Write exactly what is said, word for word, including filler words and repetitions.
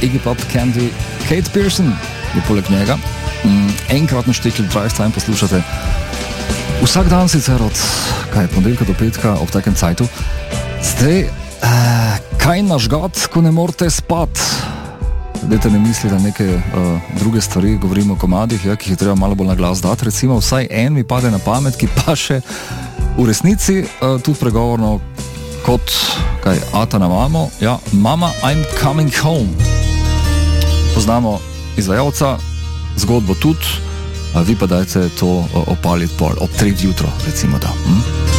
Iggy Pop, Candy, Kate Pearson je poleg njega. Mm, enkratni štikl Drive Time poslušate vsak dan sicer od kaj, ponedeljka do petka ob takem cajtu. Zdaj, eh, kaj nažgat, ko ne morete spat? Dajte ne mislite na neke uh, druge stvari, govorimo o komadih, ja, ki jih je treba malo bolj na glas dati. Recimo vsaj en mi pade na pamet, ki pa še v resnici uh, tudi pregovorno kot kaj, ata na mamo. Ja, Mama, I'm coming home. Poznamo izvajalca, zgodbo tudi, a vi pa dajte to uh, opaliti pol ob treh jutro, recimo da. Hm?